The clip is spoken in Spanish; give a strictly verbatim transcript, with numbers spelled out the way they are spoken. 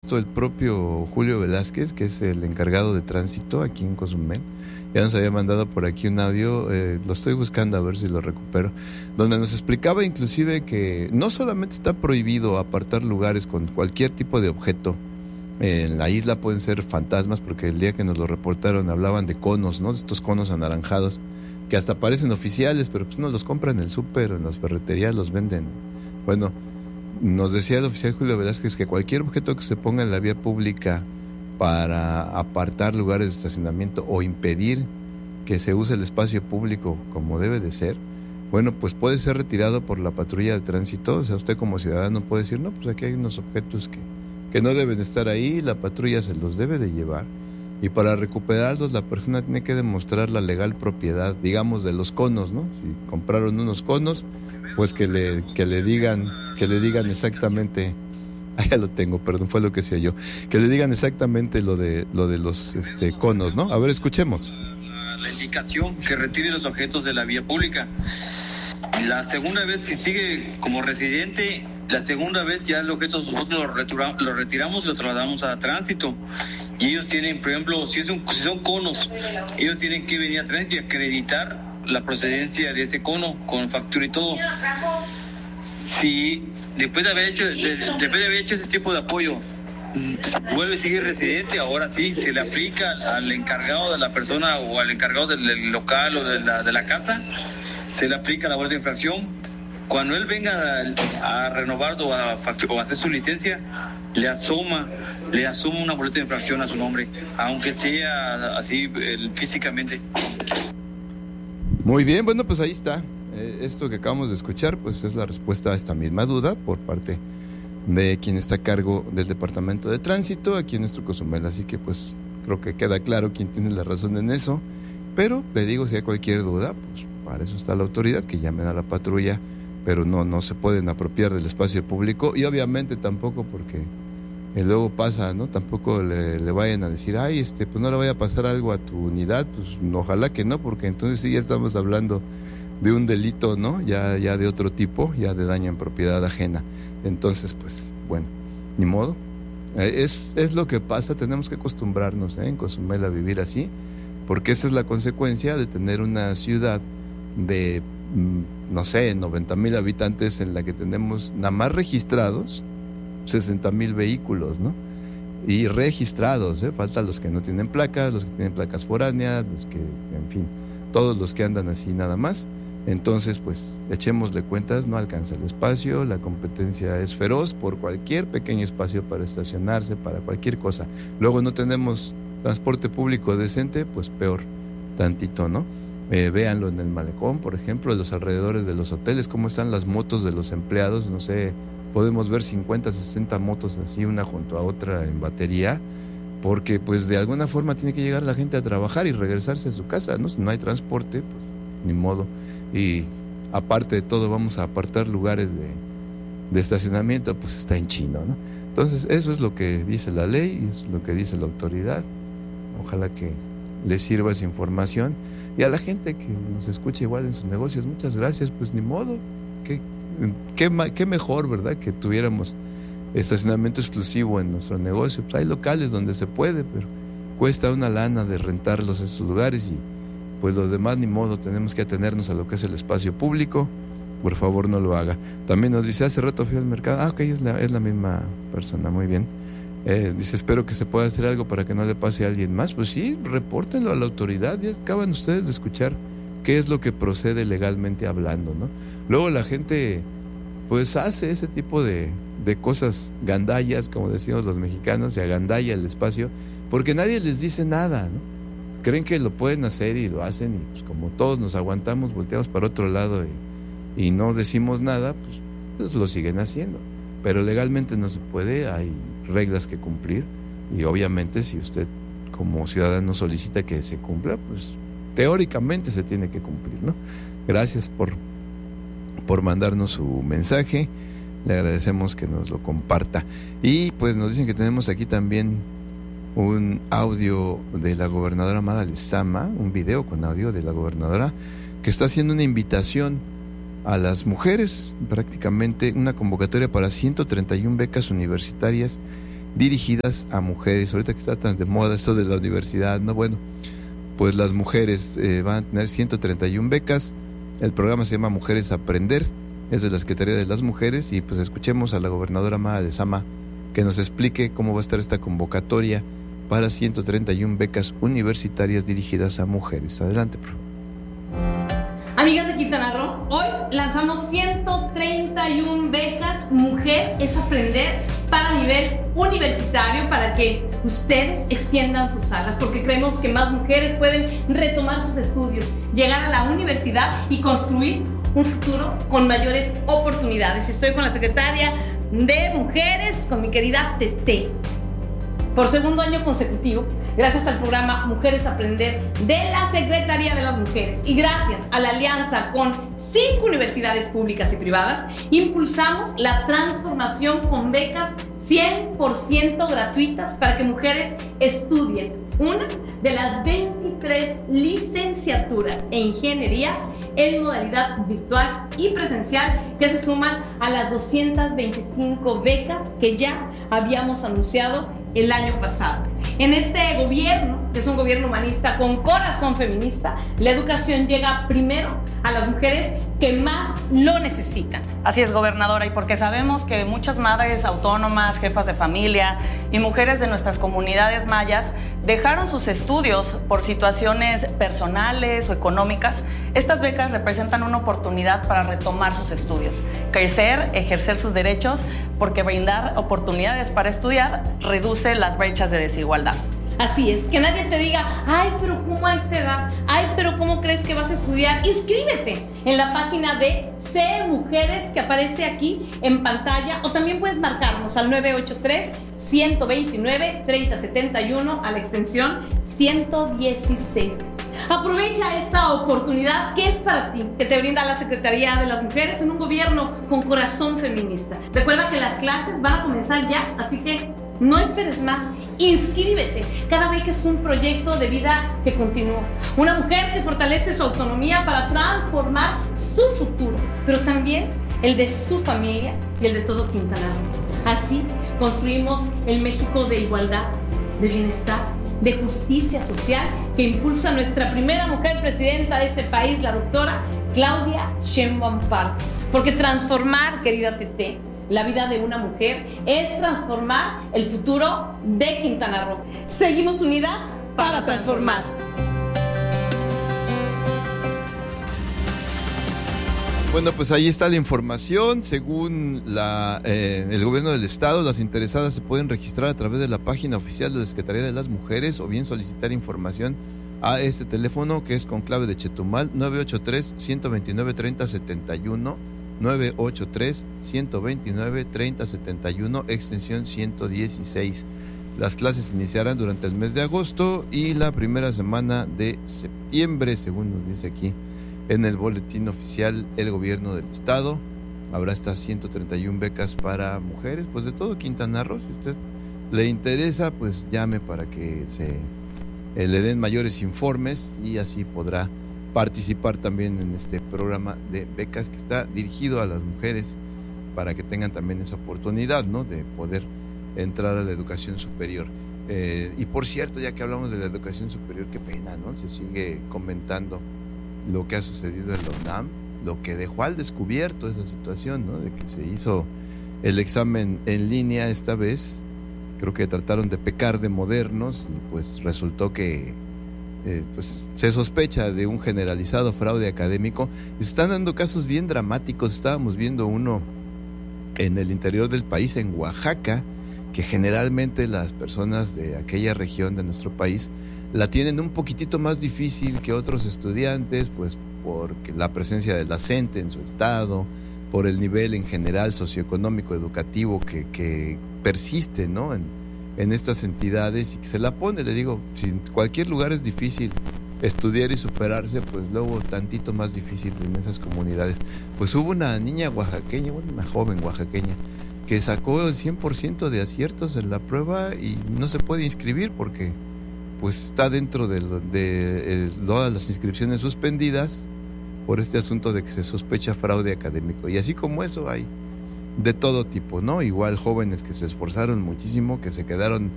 El propio Julio Velázquez, que es el encargado de tránsito aquí en Cozumel, ya nos había mandado por aquí un audio, eh, lo estoy buscando a ver si lo recupero, donde nos explicaba inclusive que no solamente está prohibido apartar lugares con cualquier tipo de objeto. En la isla pueden ser fantasmas, porque el día que nos lo reportaron hablaban de conos, ¿no? Estos conos anaranjados que hasta parecen oficiales, pero pues no los compran en el súper, en las ferreterías los venden. Bueno, nos decía el oficial Julio Velázquez que cualquier objeto que se ponga en la vía pública para apartar lugares de estacionamiento o impedir que se use el espacio público como debe de ser, bueno, pues puede ser retirado por la patrulla de tránsito. O sea, usted como ciudadano puede decir, no, pues aquí hay unos objetos que, que no deben estar ahí, la patrulla se los debe de llevar, y para recuperarlos la persona tiene que demostrar la legal propiedad, digamos, de los conos, ¿no? Si compraron unos conos, pues que le, que le digan, que le digan exactamente, ah, ya lo tengo, perdón, fue lo que decía yo, que le digan exactamente lo de, lo de los este, conos, ¿no? A ver, escuchemos. La, la indicación que retire los objetos de la vía pública. La segunda vez, si sigue como residente, la segunda vez ya los objetos nosotros los retiramos, los retiramos y los trasladamos a tránsito. Y ellos tienen, por ejemplo, si, es un, si son conos, ellos tienen que venir a tránsito y acreditar la procedencia de ese cono con factura y todo. Si después de haber hecho de, después de haber hecho ese tipo de apoyo vuelve a seguir residente, ahora sí se le aplica al encargado de la persona o al encargado del, del local o de la, de la casa, se le aplica la boleta de infracción. Cuando él venga a, a renovar o a, o a hacer su licencia, le asoma le asuma una boleta de infracción a su nombre, aunque sea así el, físicamente. Muy bien, bueno, pues ahí está. Eh, esto que acabamos de escuchar, pues es la respuesta a esta misma duda por parte de quien está a cargo del Departamento de Tránsito aquí en nuestro Cozumel. Así que pues creo que queda claro quién tiene la razón en eso. Pero le digo, si hay cualquier duda, pues para eso está la autoridad, que llamen a la patrulla, pero no, no se pueden apropiar del espacio público, y obviamente tampoco porque y luego pasa, ¿no? Tampoco le, le vayan a decir, ay, este, pues no le vaya a pasar algo a tu unidad, pues ojalá que no, porque entonces sí ya estamos hablando de un delito, ¿no? Ya, ya de otro tipo, ya de daño en propiedad ajena. Entonces, pues, bueno, ni modo. Eh, es, es lo que pasa, tenemos que acostumbrarnos, ¿eh? En Cozumel a vivir así, porque esa es la consecuencia de tener una ciudad de, no sé, noventa mil habitantes en la que tenemos nada más registrados sesenta mil vehículos, ¿no? Y registrados, ¿eh? Faltan los que no tienen placas, los que tienen placas foráneas, los que, en fin, todos los que andan así nada más. Entonces, pues, echémosle cuentas, no alcanza el espacio, la competencia es feroz por cualquier pequeño espacio para estacionarse, para cualquier cosa. Luego no tenemos transporte público decente, pues peor tantito, ¿no? Eh, véanlo en el malecón, por ejemplo, en los alrededores de los hoteles, cómo están las motos de los empleados, no sé, podemos ver cincuenta, sesenta motos así, una junto a otra en batería, porque pues de alguna forma tiene que llegar la gente a trabajar y regresarse a su casa, ¿no? Si no hay transporte, pues ni modo. Y aparte de todo, vamos a apartar lugares de, de estacionamiento, pues está en chino, ¿no? Entonces, eso es lo que dice la ley, y eso es lo que dice la autoridad. Ojalá que les sirva esa información. Y a la gente que nos escucha igual en sus negocios, muchas gracias, pues ni modo, que Qué, qué mejor, ¿verdad?, que tuviéramos estacionamiento exclusivo en nuestro negocio. Pues hay locales donde se puede, pero cuesta una lana de rentarlos a estos lugares, y pues los demás ni modo, tenemos que atenernos a lo que es el espacio público. Por favor, no lo haga. También nos dice, hace rato fui al mercado. Ah, ok, es la, es la misma persona, muy bien. Eh, dice, espero que se pueda hacer algo para que no le pase a alguien más. Pues sí, repórtenlo a la autoridad, ya acaban ustedes de escuchar qué es lo que procede legalmente hablando, ¿no? Luego la gente pues hace ese tipo de, de cosas gandallas, como decimos los mexicanos, se agandalla el espacio, porque nadie les dice nada, ¿no? Creen que lo pueden hacer y lo hacen, y pues como todos nos aguantamos, volteamos para otro lado y, y no decimos nada, pues, pues lo siguen haciendo. Pero legalmente no se puede, hay reglas que cumplir, y obviamente si usted como ciudadano solicita que se cumpla, pues teóricamente se tiene que cumplir, ¿no? Gracias por, por mandarnos su mensaje, le agradecemos que nos lo comparta. Y pues nos dicen que tenemos aquí también un audio de la gobernadora Mara Lezama, un video con audio de la gobernadora, que está haciendo una invitación a las mujeres, prácticamente una convocatoria para ciento treinta y una becas universitarias dirigidas a mujeres. Ahorita que está tan de moda esto de la universidad, ¿no? Bueno, pues las mujeres eh, van a tener ciento treinta y una becas. El programa se llama Mujeres Aprender, es de la Secretaría de las Mujeres, y pues escuchemos a la gobernadora Mara Lezama que nos explique cómo va a estar esta convocatoria para ciento treinta y una becas universitarias dirigidas a mujeres. Adelante, por favor. Amigas de Quintana Roo, hoy lanzamos ciento treinta y una becas Mujer es Aprender para nivel universitario, para que ustedes extiendan sus alas, porque creemos que más mujeres pueden retomar sus estudios, llegar a la universidad y construir un futuro con mayores oportunidades. Estoy con la secretaria de Mujeres, con mi querida Tete. Por segundo año consecutivo, gracias al programa Mujeres Aprender de la Secretaría de las Mujeres y gracias a la alianza con cinco universidades públicas y privadas, impulsamos la transformación con becas cien por ciento gratuitas para que mujeres estudien una de las veintitrés licenciaturas e ingenierías en modalidad virtual y presencial que se suman a las doscientas veinticinco becas que ya habíamos anunciado el año pasado. En este gobierno, que es un gobierno humanista con corazón feminista, la educación llega primero a las mujeres que más lo necesitan. Así es, gobernadora, y porque sabemos que muchas madres autónomas, jefas de familia y mujeres de nuestras comunidades mayas dejaron sus estudios por situaciones personales o económicas, estas becas representan una oportunidad para retomar sus estudios, crecer, ejercer sus derechos, porque brindar oportunidades para estudiar reduce las brechas de desigualdad. Así es, que nadie te diga, ay, pero ¿cómo a esta edad? Ay, pero ¿cómo crees que vas a estudiar? Inscríbete en la página de C Mujeres que aparece aquí en pantalla, o también puedes marcarnos al nueve ocho tres, uno dos nueve, tres cero siete uno a la extensión ciento dieciséis. Aprovecha esta oportunidad que es para ti, que te brinda la Secretaría de las Mujeres en un gobierno con corazón feminista. Recuerda que las clases van a comenzar ya, así que no esperes más, inscríbete. Cada beca es un proyecto de vida que continúa. Una mujer que fortalece su autonomía para transformar su futuro, pero también el de su familia y el de todo Quintana Roo. Así construimos el México de igualdad, de bienestar, de justicia social que impulsa nuestra primera mujer presidenta de este país, la doctora Claudia Sheinbaum Pardo. Porque transformar, querida Tete, la vida de una mujer es transformar el futuro de Quintana Roo. Seguimos unidas para transformar. Bueno, pues ahí está la información. Según la, eh, el gobierno del estado, las interesadas se pueden registrar a través de la página oficial de la Secretaría de las Mujeres o bien solicitar información a este teléfono que es con clave de Chetumal, nueve ocho tres, uno dos nueve, tres cero siete uno, nueve ocho tres, uno dos nueve, tres cero siete uno, extensión ciento dieciséis. Las clases iniciarán durante el mes de agosto y la primera semana de septiembre, según nos dice aquí en el boletín oficial el gobierno del estado. Habrá estas ciento treinta y una becas para mujeres, pues de todo Quintana Roo. Si a usted le interesa, pues llame para que se eh, le den mayores informes y así podrá participar también en este programa de becas que está dirigido a las mujeres para que tengan también esa oportunidad, ¿no?, de poder entrar a la educación superior. Eh, y por cierto, ya que hablamos de la educación superior, qué pena, ¿no? Se sigue comentando lo que ha sucedido en la UNAM, lo que dejó al descubierto esa situación, ¿no?, de que se hizo el examen en línea esta vez. Creo que trataron de pecar de modernos y pues resultó que eh, pues se sospecha de un generalizado fraude académico y se están dando casos bien dramáticos. Estábamos viendo uno en el interior del país, en Oaxaca, que generalmente las personas de aquella región de nuestro país la tienen un poquitito más difícil que otros estudiantes, pues por la presencia de la CENTE en su estado, por el nivel en general socioeconómico, educativo que, que persiste, ¿no?, en, en estas entidades y que se la pone. Le digo, si en cualquier lugar es difícil estudiar y superarse, pues luego tantito más difícil en esas comunidades. Pues hubo una niña oaxaqueña, una joven oaxaqueña, que sacó el cien por ciento de aciertos en la prueba y no se puede inscribir porque pues está dentro de, de, de todas las inscripciones suspendidas por este asunto de que se sospecha fraude académico. Y así como eso hay de todo tipo, ¿no? Igual jóvenes que se esforzaron muchísimo, que se quedaron